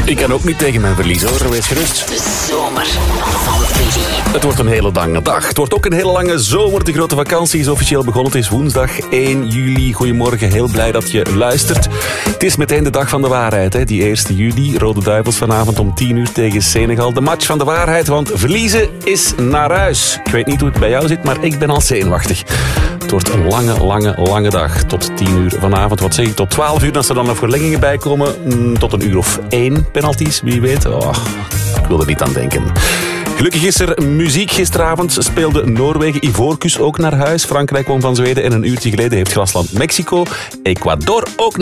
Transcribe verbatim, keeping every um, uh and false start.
Ik kan ook niet tegen mijn verlies hoor, wees gerust. De zomer van Willy. Het wordt een hele lange dag. Het wordt ook een hele lange zomer. De grote vakantie is officieel begonnen. Het is woensdag één juli. Goedemorgen, heel blij dat je luistert. Het is meteen de dag van de waarheid, hè? Die eerste juli. Rode Duivels vanavond om tien uur tegen Senegal. De match van de waarheid, want verliezen is naar huis. Ik weet niet hoe het bij jou zit, maar ik ben al zenuwachtig. Het wordt een lange, lange, lange dag. Tot tien uur vanavond. Wat zeg ik? Tot twaalf uur. Als er dan nog verlengingen bij komen. Tot een uur of één penalties. Wie weet. Oh, ik wil er niet aan denken. Gelukkig is er muziek. Gisteravond speelde Noorwegen Ivoorkust ook naar huis. Frankrijk won van Zweden. En een uurtje geleden heeft Grasland Mexico Ecuador ook naar